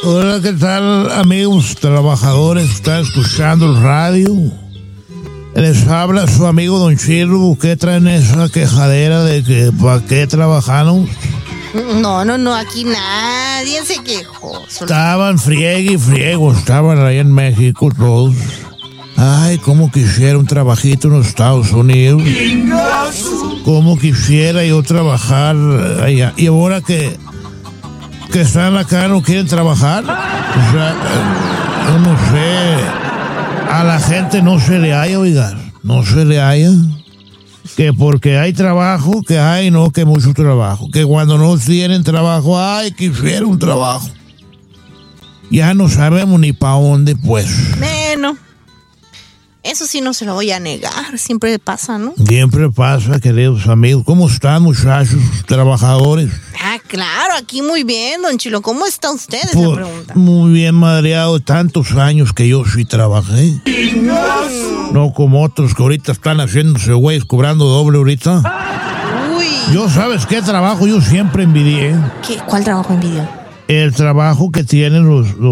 Hola, ¿qué tal, amigos trabajadores? ¿Están escuchando el radio? Les habla su amigo Don Chilo. ¿Qué traen esa quejadera de que para qué trabajamos? No, aquí nadie se quejó. Estaban friegue y friego, estaban ahí en México todos. Ay, cómo quisiera un trabajito en los Estados Unidos. Cómo quisiera yo trabajar allá. Y ahora que están acá no quieren trabajar. O sea, yo no sé. A la gente no se le haya, oiga. No se le haya. Que porque hay trabajo, que hay, no, que mucho trabajo. Que cuando no tienen trabajo, ay, quisiera un trabajo. Ya no sabemos ni para dónde, pues. Bueno, eso sí no se lo voy a negar. Siempre pasa, ¿no? Siempre pasa, queridos amigos. ¿Cómo están, muchachos, trabajadores? Ah, claro, aquí muy bien, Don Chilo. ¿Cómo está usted? Esa Pues, pregunta. muy bien, madreado. Tantos años que yo sí trabajé. No como otros que ahorita están haciéndose güeyes, cobrando doble ahorita. Uy. Yo, ¿sabes qué trabajo yo siempre envidié? ¿Cuál trabajo envidió? El trabajo que tienen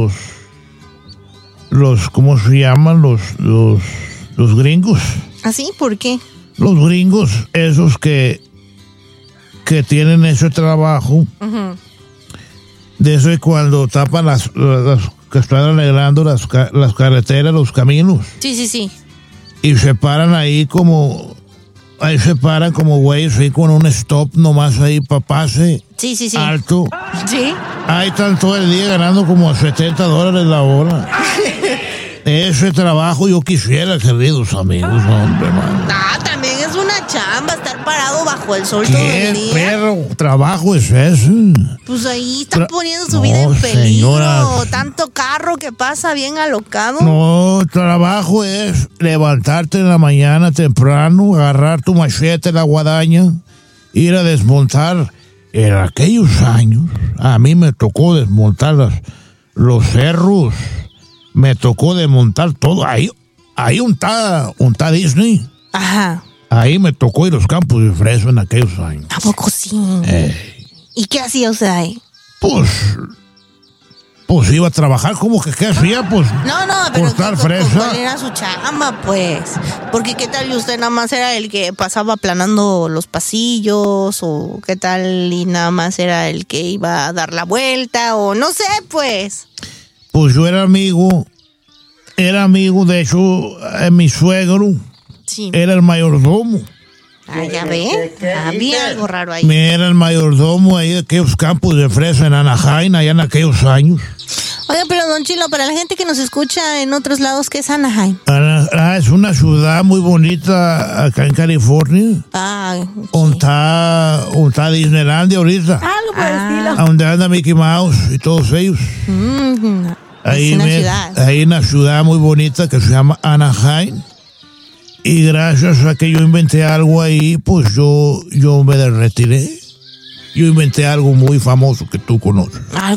los ¿cómo se llaman? Los gringos. ¿Ah, sí? ¿Por qué? Los gringos, esos que tienen ese trabajo, de eso es cuando tapan las que están arreglando las carreteras, los caminos. Sí. Y se paran ahí como güeyes ahí con un stop nomás ahí para pase. Sí. Alto. ¿Sí? Ahí están todo el día ganando como $70 la hora. Ese trabajo yo quisiera, queridos amigos, hombre, man. Ah, también es una chamba estar parado bajo el sol todo el ¿Qué día. perro trabajo es ese? Pues ahí están poniendo su vida en peligro. Señora. Tanto carro que pasa bien alocado. No, trabajo es levantarte en la mañana temprano, agarrar tu machete, la guadaña, ir a desmontar. En aquellos años, a mí me tocó desmontar los cerros, me tocó desmontar todo. Ahí un ta Disney. Ajá. Ahí me tocó ir a los campos de fresa en aquellos años. ¿A poco sí? ¿Y qué hacía usted ahí? Pues iba a trabajar, ¿cómo que qué hacía? Pues No, pero cortar fresa. ¿cuál era su chamba, pues? Porque ¿qué tal y usted nada más era el que pasaba aplanando los pasillos? ¿O qué tal y nada más era el que iba a dar la vuelta? O no sé, pues. Pues yo era amigo, de hecho, mi suegro Sí. era el mayordomo. Ah, ya ve. Había algo raro ahí. Era el mayordomo ahí de aquellos campos de fresa en Anaheim, allá en aquellos años. Oiga, pero Don Chilo, para la gente que nos escucha en otros lados, ¿qué es Anaheim? Es una ciudad muy bonita acá en California. Ah, Donde está Disneylandia ahorita. algo por el estilo. Donde anda Mickey Mouse y todos ellos. Es una ciudad. Hay una ciudad muy bonita que se llama Anaheim. Y gracias a que yo inventé algo ahí, pues yo me retiré. Yo inventé algo muy famoso que tú conoces.